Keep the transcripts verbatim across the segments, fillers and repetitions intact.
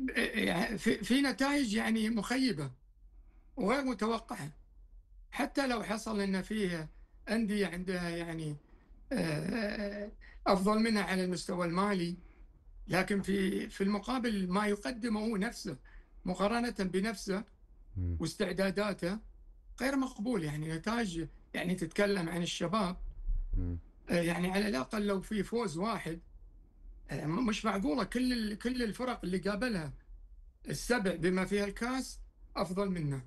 يعني في, في نتائج يعني مخيبة وغير متوقعة. حتى لو حصل أن فيه أندية عندها يعني آه، أفضل منها على المستوى المالي، لكن في في المقابل ما يقدمه هو نفسه مقارنة بنفسه مم. واستعداداته غير مقبول. يعني نتائج، يعني تتكلم عن الشباب، مم. آه، يعني على الأقل لو في فوز واحد، آه، مش معقولة كل ال- كل الفرق اللي قابلها السبع بما فيها الكاس أفضل منه.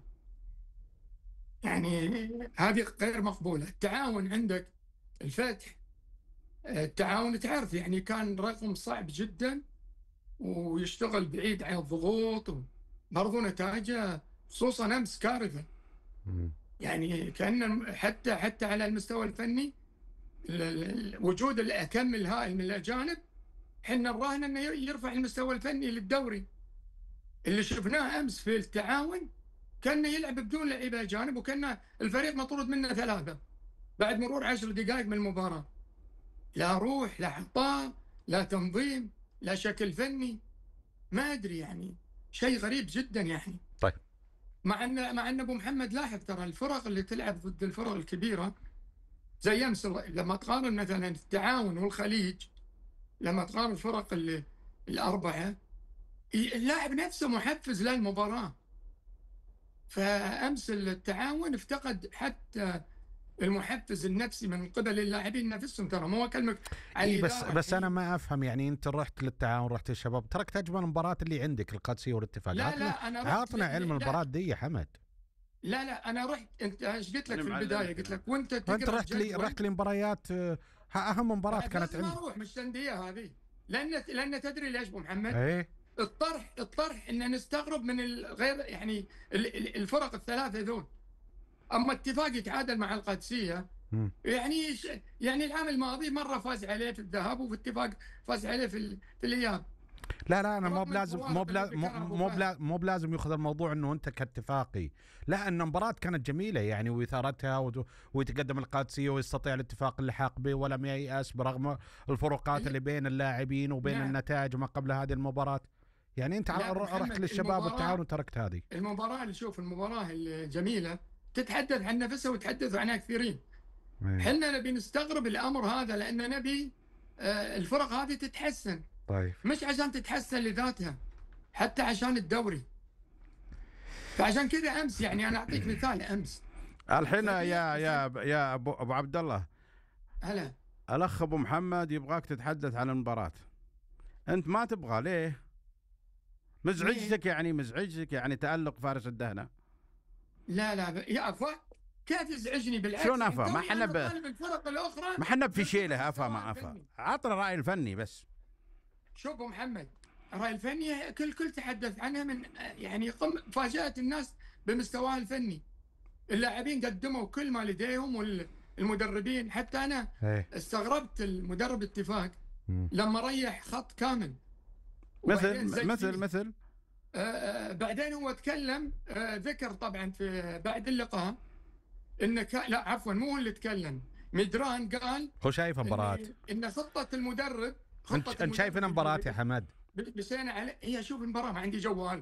يعني هذه غير مقبولة. التعاون عندك الفتح، آه، التعاون تعرف يعني كان رقم صعب جدا ويشتغل بعيد عن الضغوط، برضو نتائجه خصوصا أمس كارثة. مم. يعني كأن حتى حتى على المستوى الفني ال- ال- وجود الكم الهائل من الأجانب، حنا نراهن أنه يرفع المستوى الفني للدوري. اللي شفناه أمس في التعاون كأنه يلعب بدون لعيبة أجانب، وكأن الفريق مطرود منه ثلاثة بعد مرور عشر دقائق من المباراة. لا روح، لا حطام، لا تنظيم، لا شكل فني. ما أدري يعني، شيء غريب جدا يعني. طيب. مع أن مع أن أبو محمد لاحظ ترى الفرق اللي تلعب ضد الفرق الكبيرة زي أمس، لما تقارن مثلا التعاون والخليج، لما تقارن الفرق اللي الأربعة، اللاعب نفسه محفز للمباراة. فأمس التعاون افتقد حتى المحفز النفسي من قبل اللاعبين نفسهم. ترى مو أكلمك عن اي بس الإدارة بس انا الحين. ما افهم، يعني انت رحت للتعاون، رحت للشباب، تركت اجمل المباراه اللي عندك القادسيه والاتفاق. لا عطنا لا أنا رحت ل... عطنا علم ل- لا المباراه دي يا حمد. لا لا أنا رحت. أنت إيش قلت لك أنا في البداية؟ معلمك قلت أنا. لك وأنت وانت تقرأ رحت لي الجدول. رحت لمباريات، آه، اهم مباراه بعد كانت لازم عندي. اروح، مش تنديه هذه. لان لان تدري ليش ابو محمد؟ ايه. الطرح الطرح ان نستغرب من الغير، يعني ال- ال- الفرق الثلاثه ذول. اما اتفاق يتعادل مع القادسيه، مم. يعني ش- يعني العام الماضي مره فاز عليه في الذهاب، وفي اتفاق فاز عليه في ال- في الاياب، لا لا انا مو رغم بلازم مو الفوارق اللي بلا مو ذكرها ابو مو فهد. بلا مو بلازم ياخذ الموضوع انه انت كاتفاقي. لا، ان المباراه كانت جميله يعني، واثارتها وت- ويتقدم القادسيه ويستطيع الاتفاق اللحاق به ولم ييأس برغم الفروقات اللي- اللي بين اللاعبين وبين نعم. النتائج وما قبل هذه المباراه. يعني انت لا ابو ر- رحت محمد، للشباب والتعاون المباراه وتركت هذه. المباراه اللي شوف المباراه الجميله تتحدث عن نفسها وتحدث عنها كثيرين. ايه. حنا نبي نستغرب الامر هذا لان نبي آه، الفرق هذه تتحسن، طيب. مش عشان تتحسن لذاتها، حتى عشان الدوري. فعشان كذا امس، يعني انا اعطيك مثال امس. الحين يا فريق يا يا ابو ابو عبد الله، هلا. الاخ ابو محمد يبغاك تتحدث عن المباراه، انت ما تبغى ليه؟ مين؟ مزعجتك يعني مزعجتك يعني تألق فارس الدهنه. لا لا ب... يا افا، كيف يزعجني؟ شلون بالعكس، افا؟ ما توني احنا انا ب... طالب الفرق الاخرى ما احنا ترتفع بفشيله افا مستواها ما افا، الفني. عطنا الراي الفني بس. شوف ابو محمد، الراي الفني كل كل تحدث عنها من، يعني قم فاجأت الناس بمستواها الفني. اللاعبين قدموا كل ما لديهم، والمدربين حتى انا ايه. استغربت المدرب اتفاق مم. لما ريح خط كامل مثل وبعدين زج مثل فيه. مثل آه آه، بعدين هو تكلم، آه ذكر طبعا في بعد اللقاء انه ك... لا عفوا، مو هو اللي تكلم، مدران قال هو شايف مباراة. ان ان خطه المدرب انت خطه انت شايف المدرب مباراة اللي يا حمد؟ مشينا عليه هي. شوف المباراه، ما عندي جوال،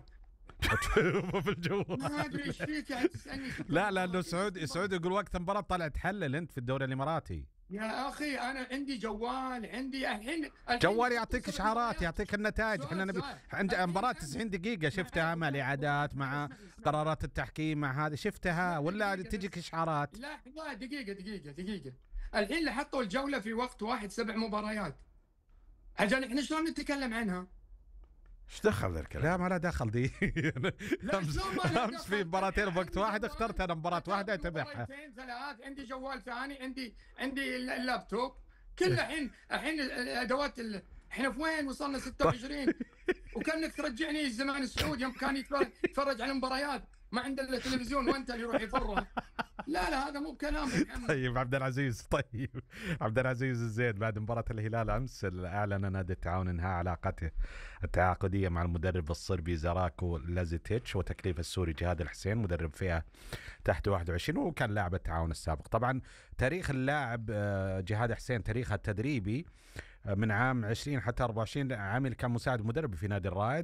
في الجوال. ما ادري ايش فيك يعني تسالني شوف لا المباراه لانه كيف شفت سعود المباراة؟ سعود يقول وقت المباراة طلع تحلل انت في الدوري الاماراتي. يا اخي انا عندي جوال، عندي الحين الحين جوال يحطوا يعطيك سبع اشعارات، مباريات. يعطيك النتائج. احنا سؤال نبي سؤال عند الحين مباراة أمس، تسعين دقيقة ما شفتها مع أنا- الاعادات مع اسمعني اسمعني قرارات التحكيم مع هذه شفتها اسمعني ولا دقيقة تجيك بس. اشعارات؟ لا لا دقيقة دقيقة دقيقة. الحين اللي حطوا الجولة في وقت واحد سبع مباريات، عشان احنا شلون نتكلم عنها؟ ايش دخل ذا الكلام؟ لا ما لا دخل دي. لا امس شلون ما له امس دخل؟ في مباراتين بوقت عندي واحد، جوال، اخترت انا مباراة واحدة أتابع اتابعها. مباراتين ثلاث، عندي جوال ثاني، عندي عندي اللابتوب كله. الحين الحين الادوات ال... احنا في وين وصلنا؟ ستة وعشرين. وكانك ترجعني الزمان السعودي يوم كان يتفرج يتفرج على المباريات ما عنده الا تلفزيون وانت اللي يروح يفرها. لا لا هذا مو بكلام محمد. طيب عبد العزيز، طيب عبد العزيز الزين، بعد مباراة الهلال امس اعلن نادي التعاون انهاء علاقته التعاقدية مع المدرب الصربي زاراكو لازيتيتش وتكليف السوري جهاد الحسين مدرب فئة تحت واحد وعشرين، وكان لاعب التعاون السابق. طبعا تاريخ اللاعب جهاد حسين تاريخه التدريبي من عام عشرين حتى أربعة وعشرين عامل كان مساعد مدرب في نادي الرائد،